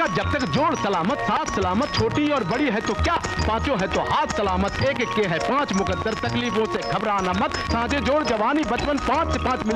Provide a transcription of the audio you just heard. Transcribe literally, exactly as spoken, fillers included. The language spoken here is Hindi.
का जब तक जोड़ सलामत, साथ सलामत, छोटी और बड़ी है तो क्या, पांचों है तो हाथ सलामत, एक एक के है पांच मुकद्दर, तकलीफों से घबराना मत, साझे जोड़ जवानी बचपन, पांच से पांच